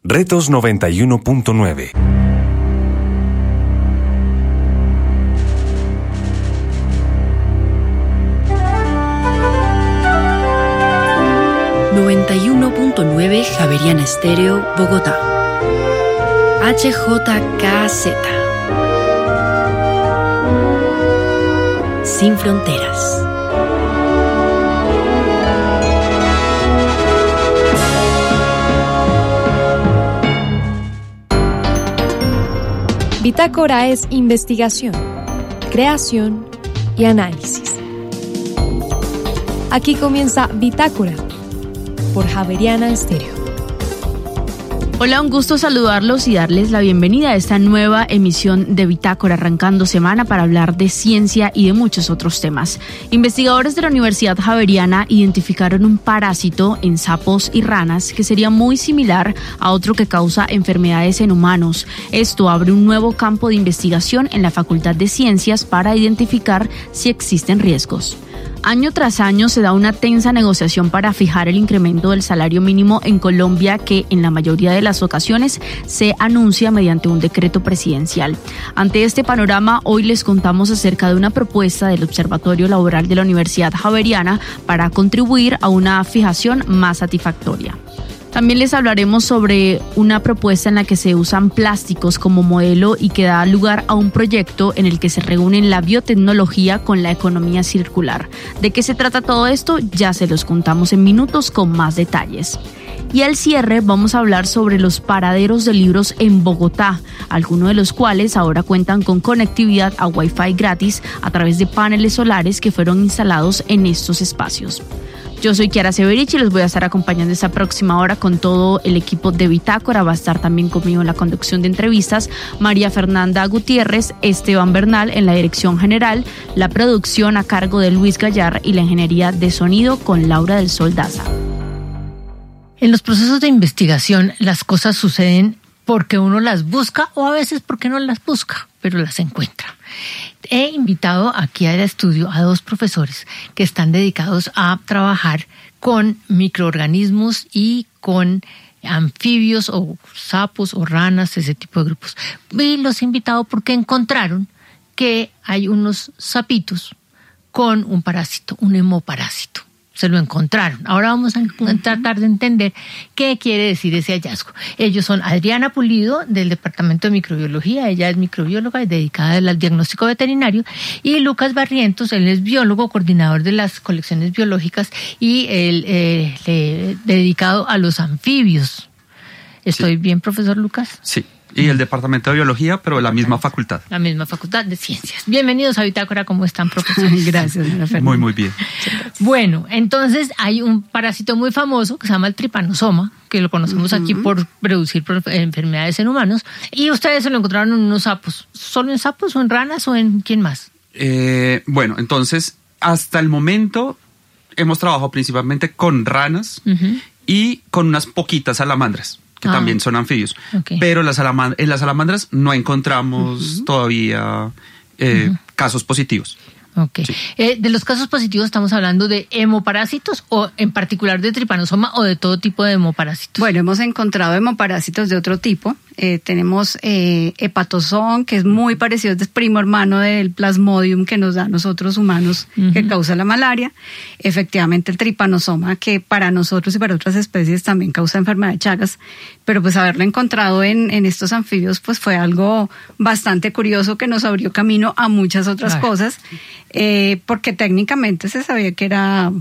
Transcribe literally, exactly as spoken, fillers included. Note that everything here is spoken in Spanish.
Retos noventa y uno punto nueve. noventa y uno punto nueve Javeriana Estéreo, Bogotá. H J K Z. Sin fronteras. Bitácora es investigación, creación y análisis. Aquí comienza Bitácora por Javeriana Estéreo. Hola, un gusto saludarlos y darles la bienvenida a esta nueva emisión de Bitácora, arrancando semana para hablar de ciencia y de muchos otros temas. Investigadores de la Universidad Javeriana identificaron un parásito en sapos y ranas que sería muy similar a otro que causa enfermedades en humanos. Esto abre un nuevo campo de investigación en la Facultad de Ciencias para identificar si existen riesgos. Año tras año se da una tensa negociación para fijar el incremento del salario mínimo en Colombia, que en la mayoría de las ocasiones se anuncia mediante un decreto presidencial. Ante este panorama, hoy les contamos acerca de una propuesta del Observatorio Laboral de la Universidad Javeriana para contribuir a una fijación más satisfactoria. También les hablaremos sobre una propuesta en la que se usan plásticos como modelo y que da lugar a un proyecto en el que se reúnen la biotecnología con la economía circular. ¿De qué se trata todo esto? Ya se los contamos en minutos con más detalles. Y al cierre vamos a hablar sobre los paraderos de libros en Bogotá, algunos de los cuales ahora cuentan con conectividad a Wi-Fi gratis a través de paneles solares que fueron instalados en estos espacios. Yo soy Kiara Severich y los voy a estar acompañando esta próxima hora con todo el equipo de Bitácora. Va a estar también conmigo en la conducción de entrevistas María Fernanda Gutiérrez, Esteban Bernal en la dirección general, la producción a cargo de Luis Gallar y la ingeniería de sonido con Laura del Sol Daza. En los procesos de investigación las cosas suceden porque uno las busca o a veces porque no las busca, pero las encuentra. He invitado aquí al estudio a dos profesores que están dedicados a trabajar con microorganismos y con anfibios o sapos o ranas, ese tipo de grupos. Y los he invitado porque encontraron que hay unos sapitos con un parásito, un hemoparásito. Se lo encontraron. Ahora vamos a uh-huh. tratar de entender qué quiere decir ese hallazgo. Ellos son Adriana Pulido, del Departamento de Microbiología. Ella es microbióloga y dedicada al diagnóstico veterinario. Y Lucas Barrientos, él es biólogo, coordinador de las colecciones biológicas y él, eh, le, dedicado a los anfibios. ¿Estoy sí. bien, profesor Lucas? Sí. Y el Departamento de Biología, pero la misma facultad. La misma facultad de Ciencias. Bienvenidos a Bitácora, ¿cómo están, profesores? Gracias, señora Fernanda. Muy, muy bien. Bueno, entonces hay un parásito muy famoso que se llama el tripanosoma, que lo conocemos uh-huh. aquí por producir enfermedades en humanos, y ustedes se lo encontraron en unos sapos. ¿Solo en sapos o en ranas o en quién más? Eh, bueno, entonces, hasta el momento hemos trabajado principalmente con ranas uh-huh. y con unas poquitas salamandras, que ah. también son anfibios. Okay. Pero las salamand- en las salamandras no encontramos uh-huh. todavía eh, uh-huh. casos positivos. Ok. Sí. Eh, de los casos positivos estamos hablando de hemoparásitos o en particular de tripanosoma o de todo tipo de hemoparásitos. Bueno, hemos encontrado hemoparásitos de otro tipo. Eh, tenemos eh, hepatozón, que es muy parecido, es primo hermano del plasmodium que nos da a nosotros humanos, uh-huh. que causa la malaria. Efectivamente, el tripanosoma, que para nosotros y para otras especies también causa enfermedad de Chagas, pero pues haberlo encontrado en, en estos anfibios pues fue algo bastante curioso que nos abrió camino a muchas otras claro. cosas, eh, porque técnicamente se sabía que era